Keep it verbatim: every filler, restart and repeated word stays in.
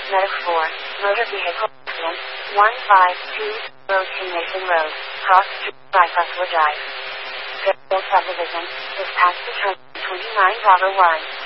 Medic four, motor vehicle accident, one five two zero two Mason Road, Cross Street, Bypass Drive. Fairfield Subdivision, dispatch to turn twenty-nine Bravo one.